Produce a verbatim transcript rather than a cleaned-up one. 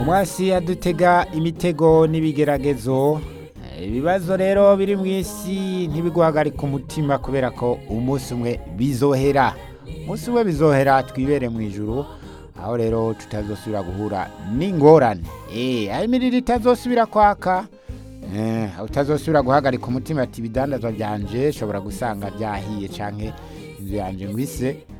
umwasi adutega imitego n'ibigeragezo. Ibibazo rero biri mu isi ntibiguhagarika umutima kubera ko umunsi umwe bizohera. Umunsi umwe bizohera twibere mu ijuru, aho rero tutazosubira guhura n'ingorane. Eh, aho imiriro itazosubira kwaka, eh, utazosubira guhagarika umutima ati ibidandazwa byanje shobora gusanga byahiye canke inzu yanje ngwise.